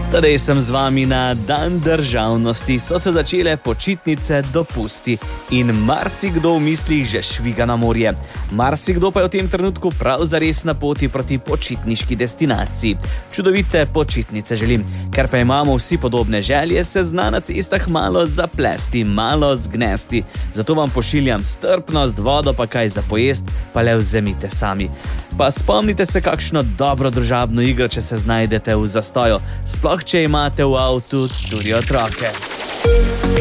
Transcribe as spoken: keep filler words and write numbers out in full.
Tadej sem z vami na Dan državnosti, so se začele počitnice, dopusti in marsikdo v mislih že šviga na morje. Marsikdo pa je v tem trenutku prav zares na poti proti počitniški destinaciji. Čudovite počitnice želim, ker pa imamo vsi podobne želje, se zna na cestah malo zaplesti, malo zgnesti. Zato vam pošiljam strpnost, vodo pa kaj za pojest, pa le vzemite sami. Pa spomnite se kakšno dobro družabno igro, če se znajdete v zastoju, sploh če imate v avtu tudi otroke.